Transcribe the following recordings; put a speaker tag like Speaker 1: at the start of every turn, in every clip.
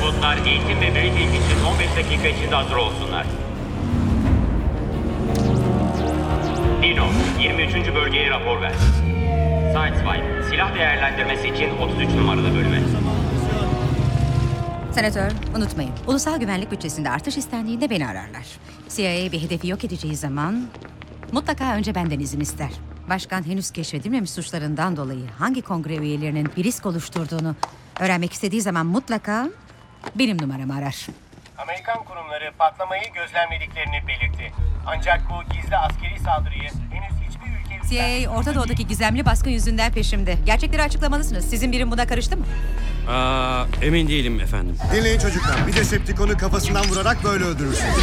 Speaker 1: Otobotlar eğitim ve briefing için 15 dakika içinde hazır olsunlar. Dino, 23. bölgeye rapor ver. Sideswipe, silah değerlendirmesi için 33 numaralı bölüme.
Speaker 2: Senatör, unutmayın. Ulusal güvenlik bütçesinde artış istendiğinde beni ararlar. CIA bir hedefi yok edeceği zaman mutlaka önce benden izin ister. Başkan henüz keşfedilmemiş suçlarından dolayı hangi kongre üyelerinin bir risk oluşturduğunu öğrenmek istediği zaman mutlaka benim numaramı arar.
Speaker 3: Amerikan kurumları patlamayı gözlemlediklerini belirtti. Ancak bu gizli askeri saldırıyı henüz hiçbir ülke...
Speaker 2: CIA, Orta Doğu'daki gizemli baskın yüzünden peşimde. Gerçekleri açıklamalısınız. Sizin birim buna karıştı mı?
Speaker 4: Emin değilim efendim.
Speaker 5: Dinleyin çocuklar. Bir Decepticon'u kafasından vurarak böyle öldürürsünüz.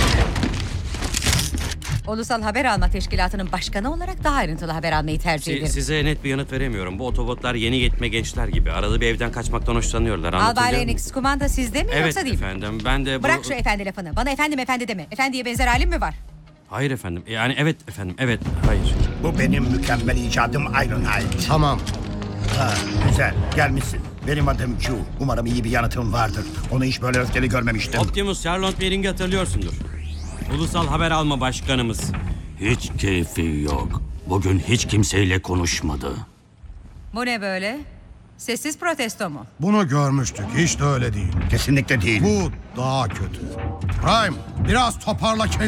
Speaker 2: Ulusal Haber Alma Teşkilatı'nın başkanı olarak daha ayrıntılı haber almayı tercih ederim.
Speaker 4: Size net bir yanıt veremiyorum. Bu otobotlar yeni yetme gençler gibi. Arada bir evden kaçmaktan hoşlanıyorlar.
Speaker 2: Albay
Speaker 4: Anlatabiliyor muyum?
Speaker 2: Lennox, kumanda sizde mi
Speaker 4: Evet
Speaker 2: yoksa değil mi?
Speaker 4: efendim. Ben de bu...
Speaker 2: Bırak şu efendi lafını. Bana efendim efendi deme. Efendiye benzer halim mi var?
Speaker 4: Hayır efendim. Yani evet efendim. Evet. Hayır.
Speaker 6: Bu benim mükemmel icadım Ironhide.
Speaker 5: Tamam.
Speaker 6: Ha, güzel, gelmişsin. Benim adım Q. Umarım iyi bir yanıtım vardır. Onu hiç böyle öfkeli görmemiştim.
Speaker 4: Optimus Charlotte Bering'i hatırlıyorsundur. Ulusal Haber Alma Başkanımız.
Speaker 7: Hiç keyfi yok. Bugün hiç kimseyle konuşmadı.
Speaker 2: Bu ne böyle? Sessiz protesto mu?
Speaker 8: Bunu görmüştük. Hiç de öyle değil.
Speaker 6: Kesinlikle değil.
Speaker 8: Bu daha kötü. Prime, biraz toparla kendini.